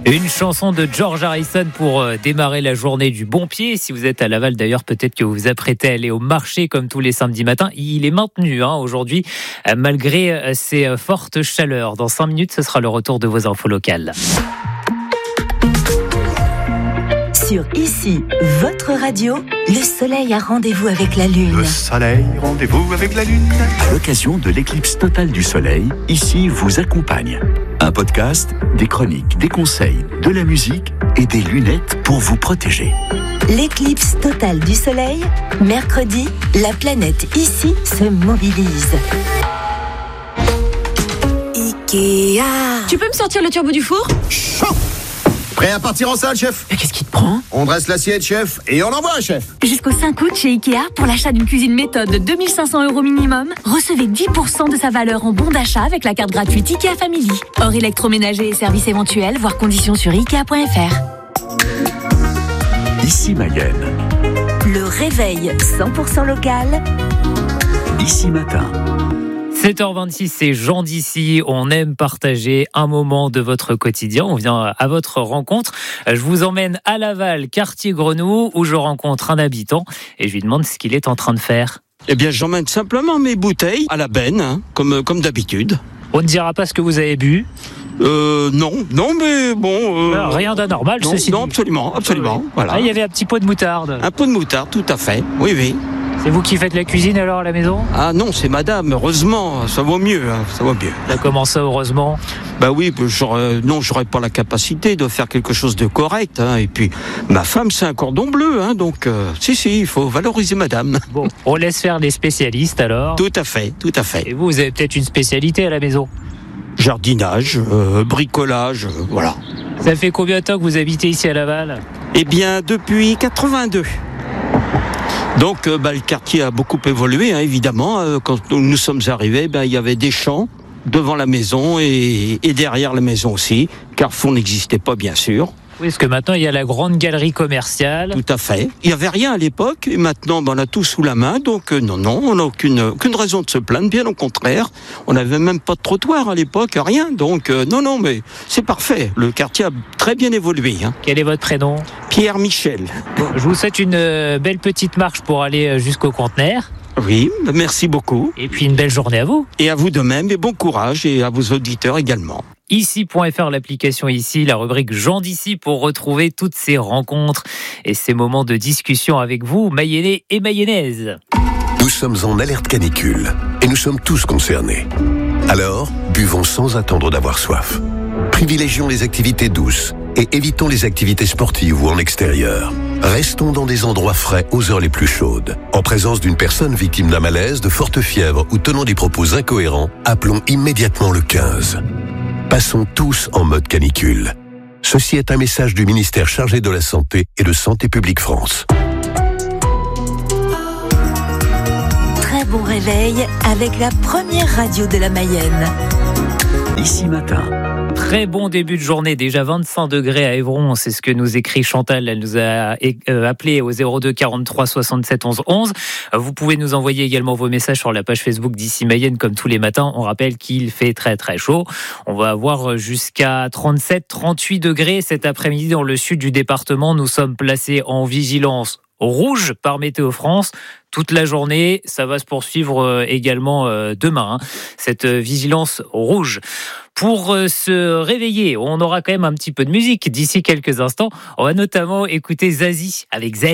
Une chanson de George Harrison pour démarrer la journée du bon pied. Si vous êtes à Laval d'ailleurs, peut-être que vous vous apprêtez à aller au marché comme tous les samedis matins. Il est maintenu aujourd'hui malgré ces fortes chaleurs. Dans 5 minutes, ce sera le retour de vos infos locales. Sur Ici, votre radio, le soleil a rendez-vous avec la lune. Le soleil, rendez-vous avec la lune. À l'occasion de l'éclipse totale du soleil, Ici vous accompagne. Un podcast, des chroniques, des conseils, de la musique et des lunettes pour vous protéger. L'éclipse totale du soleil, mercredi, la planète Ici se mobilise. Ikea. Tu peux me sortir le turbo du four ? Chaud. Prêt à partir en salle, chef ? Mais qu'est-ce qui te prend ? On dresse l'assiette, chef, et on envoie, chef. Jusqu'au 5 août chez Ikea, pour l'achat d'une cuisine méthode de 2 500 € minimum, recevez 10% de sa valeur en bon d'achat avec la carte gratuite Ikea Family. Hors électroménager et services éventuels, voir conditions sur Ikea.fr. Ici Mayenne. Le réveil 100% local. Ici matin. 7h26, c'est Jean d'ici. On aime partager un moment de votre quotidien. On vient à votre rencontre. Je vous emmène à Laval, quartier Grenouille, où je rencontre un habitant et je lui demande ce qu'il est en train de faire. Eh bien, j'emmène simplement mes bouteilles à la benne, comme d'habitude. On ne dira pas ce que vous avez bu. Non, mais bon... Rien d'anormal, ceci dit. Non, absolument, voilà. Il y avait un petit pot de moutarde. Un pot de moutarde, tout à fait, oui. C'est vous qui faites la cuisine alors à la maison ? Ah non, c'est madame, heureusement, ça vaut mieux. Comment ça, heureusement ? Bah oui, j'aurais pas la capacité de faire quelque chose de correct. Et puis, ma femme, c'est un cordon bleu, donc si, il faut valoriser madame. Bon, on laisse faire les spécialistes alors. Tout à fait. Et vous avez peut-être une spécialité à la maison ? Jardinage, bricolage, voilà. Ça fait combien de temps que vous habitez ici à Laval ? Eh bien, depuis 82. Donc, le quartier a beaucoup évolué, évidemment. Quand nous sommes arrivés, il y avait des champs devant la maison et derrière la maison aussi. Carrefour n'existait pas, bien sûr. Oui, parce que maintenant, il y a la grande galerie commerciale. Tout à fait. Il n'y avait rien à l'époque, et maintenant, on a tout sous la main. Donc, non, on n'a aucune raison de se plaindre, bien au contraire. On n'avait même pas de trottoir à l'époque, rien. Donc, non, mais c'est parfait. Le quartier a très bien évolué. Quel est votre prénom ? Pierre Michel. Bon, je vous souhaite une belle petite marche pour aller jusqu'au conteneur. Oui, merci beaucoup. Et puis une belle journée à vous. Et à vous de même, et bon courage, et à vos auditeurs également. Ici.fr, l'application Ici, la rubrique Jean d'ici pour retrouver toutes ces rencontres et ces moments de discussion avec vous, Mayennais et Mayennaises. Nous sommes en alerte canicule et nous sommes tous concernés. Alors, buvons sans attendre d'avoir soif. Privilégions les activités douces et évitons les activités sportives ou en extérieur. Restons dans des endroits frais aux heures les plus chaudes. En présence d'une personne victime d'un malaise, de forte fièvre ou tenant des propos incohérents, appelons immédiatement le 15. Passons tous en mode canicule. Ceci est un message du ministère chargé de la Santé et de Santé publique France. Très bon réveil avec la première radio de la Mayenne. Ici matin. Très bon début de journée, déjà 25 degrés à Évron, c'est ce que nous écrit Chantal, elle nous a appelé au 02 43 67 11 11. Vous pouvez nous envoyer également vos messages sur la page Facebook d'Ici Mayenne comme tous les matins. On rappelle qu'il fait très très chaud, on va avoir jusqu'à 37-38 degrés cet après-midi dans le sud du département. Nous sommes placés en vigilance rouge par Météo France toute la journée. Ça va se poursuivre également demain, cette vigilance rouge. Pour se réveiller, on aura quand même un petit peu de musique d'ici quelques instants. On va notamment écouter Zazie avec Zen.